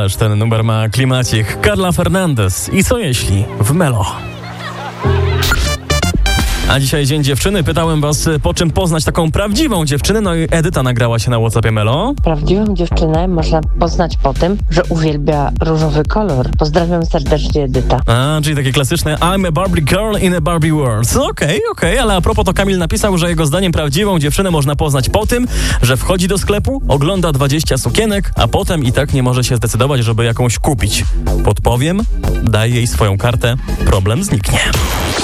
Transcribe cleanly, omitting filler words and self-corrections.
ależ ten numer ma klimacik. Carla Fernandez. I co jeśli w Melo? A dzisiaj Dzień Dziewczyny. Pytałem was, po czym poznać taką prawdziwą dziewczynę. No i Edyta nagrała się na WhatsAppie Melo. Prawdziwą dziewczynę można poznać po tym, że uwielbia różowy kolor. Pozdrawiam serdecznie, Edyta. Czyli takie klasyczne I'm a Barbie girl in a Barbie world. Okej, ale a propos to Kamil napisał, że jego zdaniem prawdziwą dziewczynę można poznać po tym, że wchodzi do sklepu, ogląda 20 sukienek, a potem i tak nie może się zdecydować, żeby jakąś kupić. Podpowiem, daj jej swoją kartę, problem zniknie.